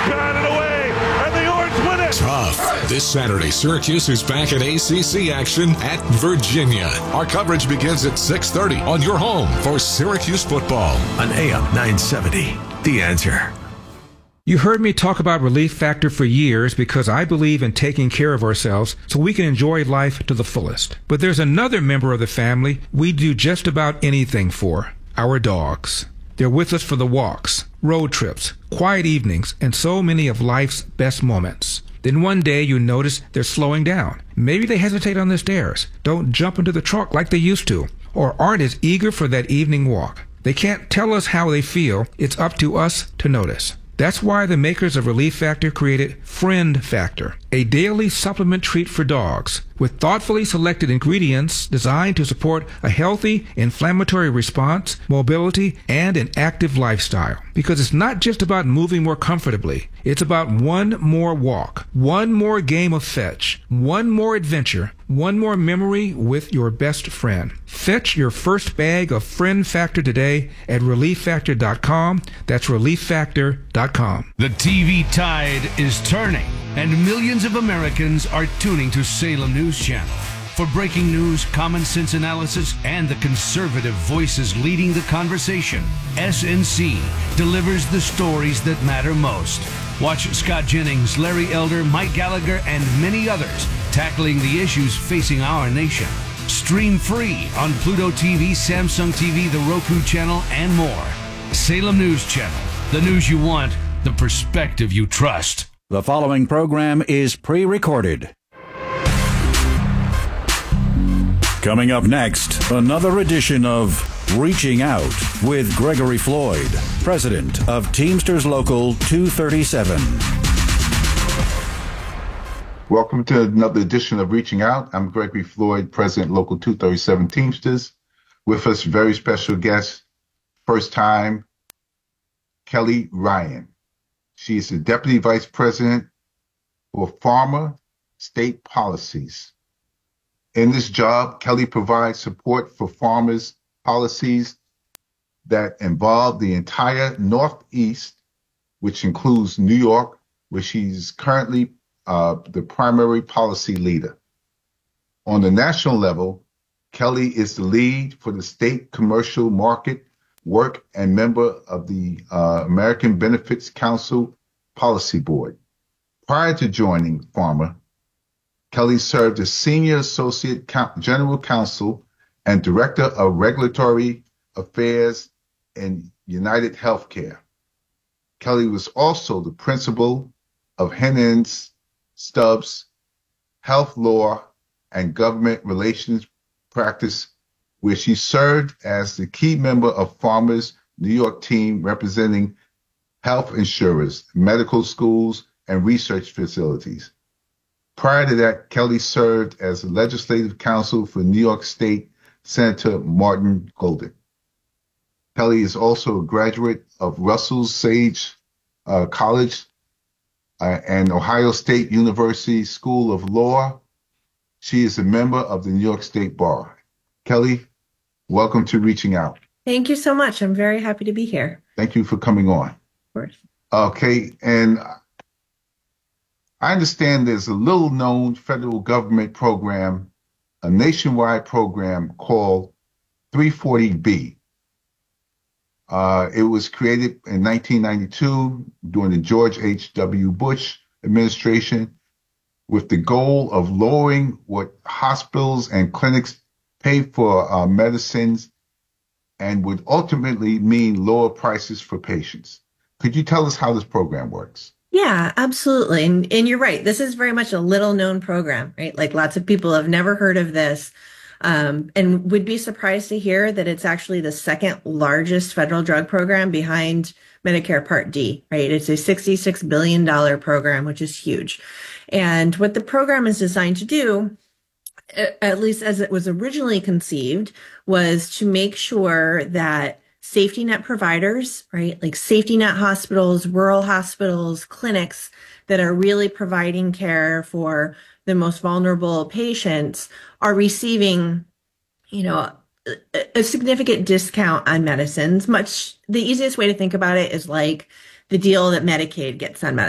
batted away, and the Orange win it. Tough. This Saturday, Syracuse is back in ACC action at Virginia. Our coverage begins at 6:30 on your home for Syracuse football on AM 970. The Answer. You heard me talk about Relief Factor for years because I believe in taking care of ourselves so we can enjoy life to the fullest. But there's another member of the family we do just about anything for: our dogs. They're with us for the walks, road trips, quiet evenings, and so many of life's best moments. Then one day you notice they're slowing down. Maybe they hesitate on the stairs, don't jump into the truck like they used to, or aren't as eager for that evening walk. They can't tell us how they feel. It's up to us to notice. That's why the makers of Relief Factor created Friend Factor, a daily supplement treat for dogs with thoughtfully selected ingredients designed to support a healthy inflammatory response, mobility, and an active lifestyle. Because it's not just about moving more comfortably. It's about one more walk, one more game of fetch, one more adventure, one more memory with your best friend. Fetch your first bag of Friend Factor today at ReliefFactor.com. That's ReliefFactor.com. The TV tide is turning, and millions of Americans are tuning to Salem News Channel. For breaking news, common sense analysis, and the conservative voices leading the conversation, SNC delivers the stories that matter most. Watch Scott Jennings, Larry Elder, Mike Gallagher, and many others tackling the issues facing our nation. Stream free on Pluto TV, Samsung TV, the Roku channel, and more. Salem News Channel. The news you want, the perspective you trust. The following program is pre-recorded. Coming up next, another edition of Reaching Out with Gregory Floyd, president of Teamsters Local 237. Welcome to another edition of Reaching Out. I'm Gregory Floyd, president Local 237 Teamsters. With us, very special guest, first time, Kelly Ryan. She is the deputy vice president for Farmer State Policies. In this job, Kelly provides support for farmers' policies that involve the entire Northeast, which includes New York, where she's currently the primary policy leader. On the national level, Kelly is the lead for the state commercial market work and member of the American Benefits Council Policy Board. Prior to joining Farmer, Kelly served as Senior Associate General Counsel and Director of Regulatory Affairs in United Healthcare. Kelly was also the principal of Hennens Stubbs Health Law and Government Relations Practice, where she served as the key member of Farmers' New York team representing health insurers, medical schools, and research facilities. Prior to that, Kelly served as legislative counsel for New York State Senator Martin Golden. Kelly is also a graduate of Russell Sage College and Ohio State University School of Law. She is a member of the New York State Bar. Kelly, welcome to Reaching Out. Thank you so much. I'm very happy to be here. Thank you for coming on. Of course. Okay, and I understand there's a little-known federal government program, a nationwide program called 340B. It was created in 1992 during the George H.W. Bush administration with the goal of lowering what hospitals and clinics pay for medicines and would ultimately mean lower prices for patients. Could you tell us how this program works? Yeah, absolutely. And you're right. This is very much a little known program, right? Like lots of people have never heard of this and would be surprised to hear that it's actually the second largest federal drug program behind Medicare Part D, right? It's a $66 billion program, which is huge. And what the program is designed to do, at least as it was originally conceived, was to make sure that safety net providers, right, like safety net hospitals, rural hospitals, clinics that are really providing care for the most vulnerable patients are receiving, a significant discount on medicines. The easiest way to think about it is like the deal that Medicaid gets on medicine.